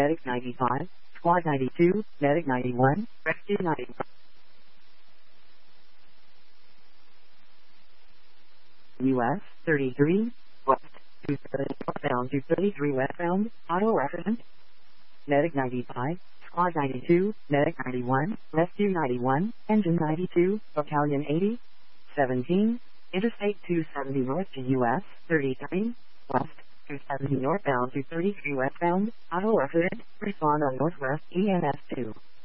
Medic 95, Squad 92, Medic 91, Rescue 95. US 33, West 230 northbound 233 westbound, auto resident. Medic 95, Squad 92, Medic 91, Rescue 91, Engine 92, Battalion 80, 17, Interstate 270 north to US 33, West 270 northbound 233 westbound, auto resident, respond on Northwest ENS 2.